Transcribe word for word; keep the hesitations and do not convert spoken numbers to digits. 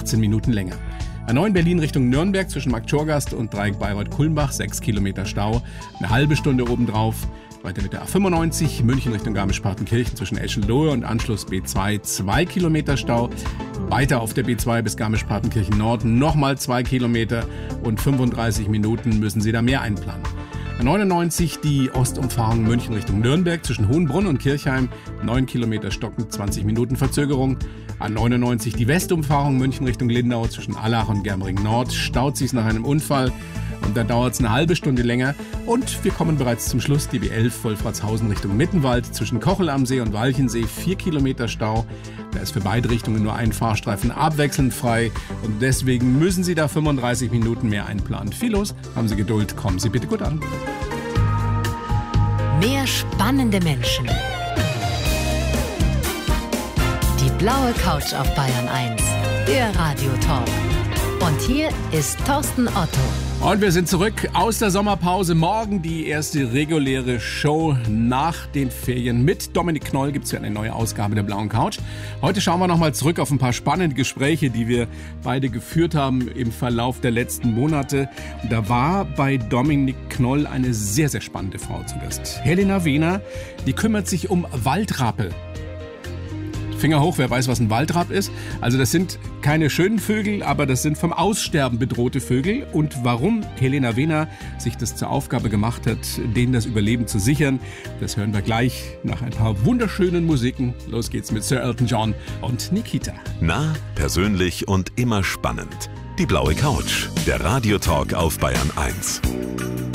achtzehn Minuten länger. A neun Berlin Richtung Nürnberg zwischen Marktschorgast und Dreieck Bayreuth-Kulmbach, sechs Kilometer Stau, eine halbe Stunde obendrauf. Weiter mit der A fünfundneunzig, München Richtung Garmisch-Partenkirchen zwischen Eschenlohe und Anschluss B zwei, zwei Kilometer Stau. Weiter auf der B zwei bis Garmisch-Partenkirchen Nord, nochmal zwei Kilometer und fünfunddreißig Minuten müssen Sie da mehr einplanen. A neunundneunzig, die Ostumfahrung München Richtung Nürnberg zwischen Hohenbrunn und Kirchheim, neun Kilometer stockend, zwanzig Minuten Verzögerung. A neunundneunzig, die Westumfahrung München Richtung Lindau zwischen Allach und Germering Nord, staut sich nach einem Unfall und dann dauert es eine halbe Stunde länger. Und wir kommen bereits zum Schluss, die B elf Wolfratshausen Richtung Mittenwald zwischen Kochel am See und Walchensee, vier Kilometer Stau. Da ist für beide Richtungen nur ein Fahrstreifen abwechselnd frei und deswegen müssen Sie da fünfunddreißig Minuten mehr einplanen. Viel los, haben Sie Geduld, kommen Sie bitte gut an. Mehr spannende Menschen. Die blaue Couch auf Bayern eins, der Radiotalk. Und hier ist Thorsten Otto. Und wir sind zurück aus der Sommerpause. Morgen die erste reguläre Show nach den Ferien. Mit Dominik Knoll gibt es ja eine neue Ausgabe der blauen Couch. Heute schauen wir nochmal zurück auf ein paar spannende Gespräche, die wir beide geführt haben im Verlauf der letzten Monate. Und da war bei Dominik Knoll eine sehr, sehr spannende Frau zu Gast. Helena Wehner, die kümmert sich um Waldrappe. Finger hoch, wer weiß, was ein Waldrapp ist. Also das sind keine schönen Vögel, aber das sind vom Aussterben bedrohte Vögel. Und warum Helena Wehner sich das zur Aufgabe gemacht hat, denen das Überleben zu sichern, das hören wir gleich nach ein paar wunderschönen Musiken. Los geht's mit Sir Elton John und Nikita. Nah, persönlich und immer spannend. Die blaue Couch, der Radiotalk auf Bayern eins.